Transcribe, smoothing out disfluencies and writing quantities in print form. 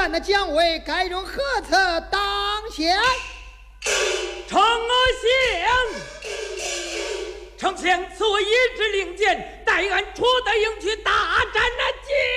那姜维该用何策当先？ 丞相所以之令箭，待俺出得营去大战那